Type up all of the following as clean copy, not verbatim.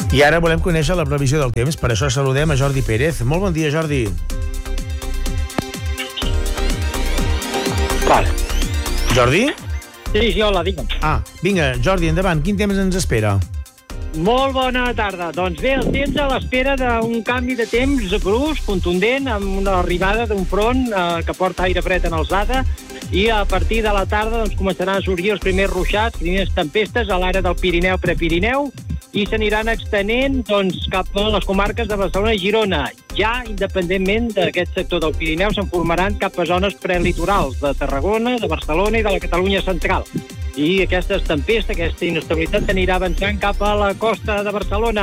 I ara volem conèixer la previsió del temps, per això saludem a Jordi Pérez. Molt bon dia, Jordi. Vale. Jordi? Sí, hola, digue'm. Vinga, Jordi, endavant. Quin temps ens espera? Molt bona tarda. Doncs bé, el temps a l'espera d'un canvi de temps brusc, contundent, amb una arribada d'un front que porta aire fred en alçada, i a partir de la tarda doncs, començaran a sorgir els primers ruixats, primeres tempestes a l'àrea del Pirineu, Prepirineu, i s'aniran extenent doncs, cap a les comarques de Barcelona i Girona. Ja, independentment d'aquest sector del Pirineu, se'n formaran cap a zones prelitorals de Tarragona, de Barcelona i de la Catalunya central. I aquestes tempestes, aquesta inestabilitat anirà avançant cap a la costa de Barcelona.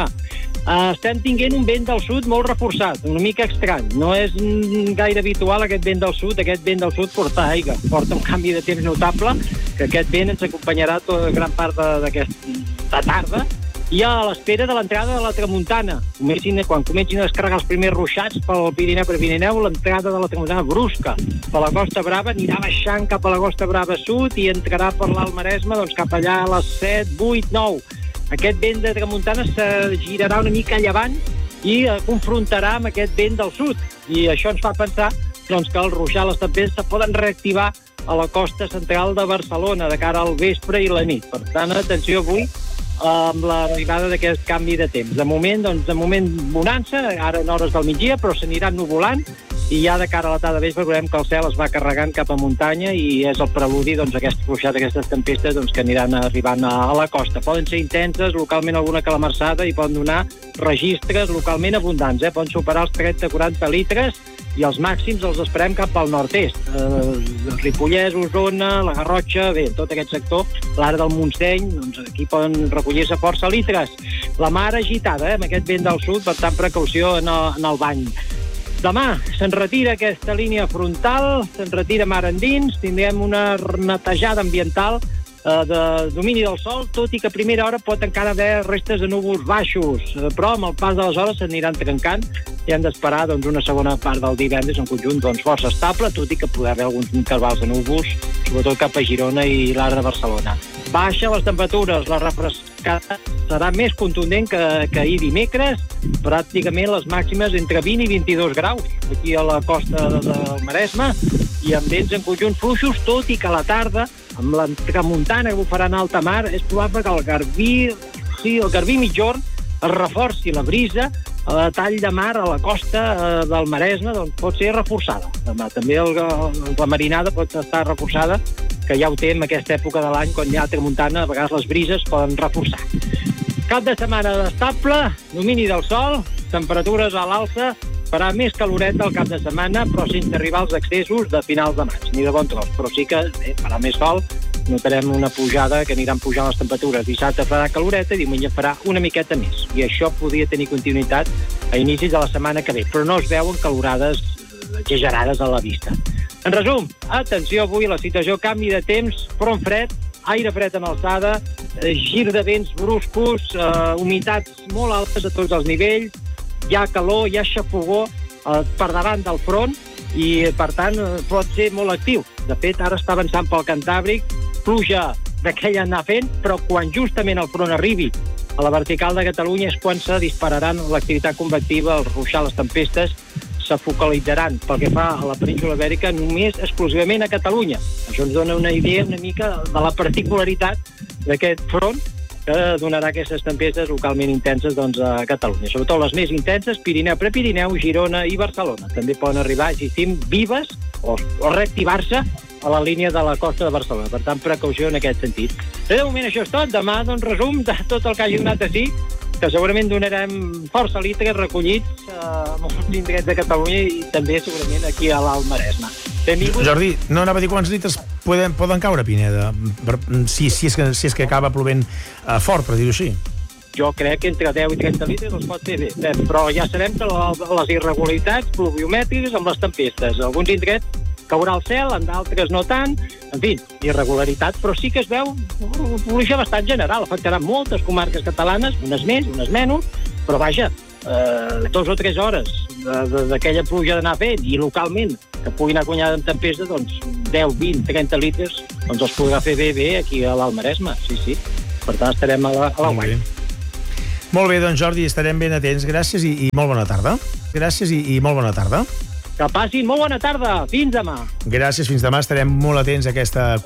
Estem tinguent un vent del sud molt reforçat, una mica estrany. No és gaire habitual aquest vent del sud. Aquest vent del sud porta aigua, porta un canvi de temps notable, que aquest vent ens acompanyarà tota gran part d'aquesta tarda, i a l'espera de l'entrada de la tramuntana. Quan comencin a descarregar els primers ruixats pel Pirineu, Prepirineu, l'entrada de la tramuntana brusca per la Costa Brava anirà baixant cap a la Costa Brava sud i entrarà per l'Alt Maresme doncs, cap allà a les 7, 8, 9. Aquest vent de tramuntana se girarà una mica a llevant i confrontarà amb aquest vent del sud. I això ens fa pensar doncs, que els ruixats, les tempestes, se poden reactivar a la costa central de Barcelona de cara al vespre i la nit. Per tant, atenció avui amb l'arribada d'aquest canvi de temps. De moment bonança, ara en hores del migdia, però s'aniran nuvolant i ja de cara a la tarda de vespre veurem que el cel es va carregant cap a muntanya i és el preludi d'aquest ruixat, d'aquestes tempestes que aniran arribant a la costa. Poden ser intenses, localment alguna calamarsada, i poden donar registres localment abundants. Poden superar els 30-40 litres i els màxims els esperem cap al nord-est. Ripollès, Osona, la Garrotxa, bé, tot aquest sector, l'àrea del Montseny, doncs aquí poden recollir-se força litres. La mar agitada, amb aquest vent del sud, per tant, precaució en el bany. Demà se'n retira aquesta línia frontal, se'n retira mar endins, tindrem una netejada ambiental de domini del sol, tot i que a primera hora pot encara haver restes de núvols baixos, però amb el pas de les hores s'aniran trencant i hem d'esperar una segona part del divendres en conjunt força estable, tot i que podrà haver alguns intervals de núvols, sobretot cap a Girona i l'àrea de Barcelona. Baixa les temperatures, la refrescada serà més contundent que ahir dimecres, pràcticament les màximes entre 20 i 22 graus aquí a la costa del Maresme, i amb vents en conjunt fluixos, tot i que a la tarda, amb la tramuntana que bufarà en alta mar, és probable que el garbí mitjorn es reforci la brisa, el tall de mar a la costa del Maresme pot ser reforçada. També la marinada pot estar reforçada, que ja ho té en aquesta època de l'any, quan hi ha tramuntana, a vegades les brises poden reforçar. Cap de setmana estable, domini del sol, temperatures a l'alça, farà més caloreta el cap de setmana, però sense arribar als excessos de finals de maig, ni de bon tros. Però sí que farà més sol, notarem una pujada que aniran pujant les temperatures. Dissabte farà caloreta i diumenge farà una miqueta més. I això podria tenir continuïtat a inicis de la setmana que ve, però no es veuen calorades exagerades a la vista. En resum, atenció avui, la situació, canvi de temps, front fred, aire fred en alçada, gir de vents bruscos, humitats molt altes a tots els nivells, hi ha calor, hi ha xafogó per davant del front i, per tant, pot ser molt actiu. De fet, ara està avançant pel Cantàbric, pluja d'aquella anar fent, però quan justament el front arribi a la vertical de Catalunya és quan se dispararan l'activitat convectiva, els ruixats, les tempestes, se focalitzaran pel que fa a la península Ibèrica només exclusivament a Catalunya. Això ens dona una idea una mica de la particularitat d'aquest front que donarà aquestes tempestes localment intenses a Catalunya. Sobretot les més intenses, Pirineu, Prepirineu, Girona i Barcelona. També poden arribar, existim, vives o reactivar-se a la línia de la costa de Barcelona. Per tant, precaució en aquest sentit. De moment això és tot. Demà, resum de tot el que hagi donat així, que segurament donarem força litres recollits a molts indrets de Catalunya i també segurament aquí a l'Alt Maresme. Benvingut. Jordi, no anava a dir quants litres poden caure a Pineda, si és que acaba plovent fort, per dir-ho així. Jo crec que entre 10 i 30 litres els pot fer bé, però ja sabem que les irregularitats pluviomètriques amb les tempestes, alguns indrets caurà al cel, en d'altres no tant, en fi, irregularitat, però sí que es veu una pluja bastant general, afectarà moltes comarques catalanes, unes més, unes menys, però vaja, 2 o 3 hores d'aquella pluja d'anar fent i localment que pugui anar guanyada en tempesta, 10, 20, 30 litres, els podrà fer bé aquí a l'Alt Maresme, sí. Per tant, estarem a la guanya. Molt bé, doncs Jordi, estarem ben atents. Gràcies i molt bona tarda. Gràcies i molt bona tarda. Que passin molt bona tarda. Fins demà. Gràcies, fins demà. Estarem molt atents a aquesta